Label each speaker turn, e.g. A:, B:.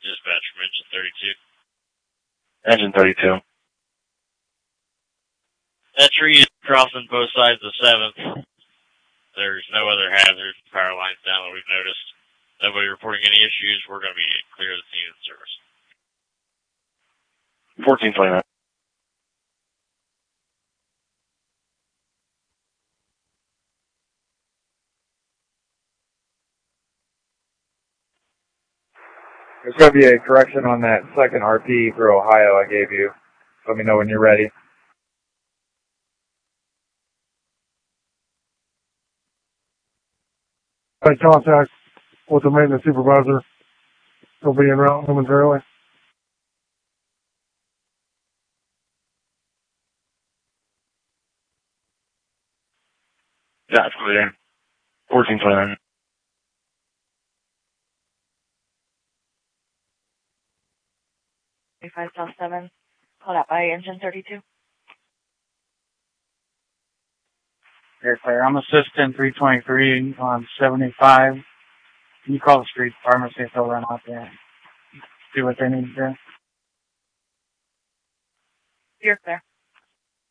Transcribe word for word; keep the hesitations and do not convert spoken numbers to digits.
A: dispatch from engine thirty-two.
B: Engine thirty-two.
A: That tree is crossing both sides of seventh. There's no other hazards, power lines down that we've noticed. Nobody reporting any issues. We're going to be clear of the scene of service.
B: fourteen twenty-nine.
C: There's going to be a correction on that second R P for Ohio I gave you. Let me know when you're ready.
D: I contact with the maintenance supervisor. He'll be en route momentarily.
B: That's clear. fourteen twenty-nine.
E: five South seven, called out by engine thirty-two.
F: Very clear. I'm assistant three twenty-three on seventy-five. Can you call the street department, see if they'll run out there and do what they need to do?
E: You're clear.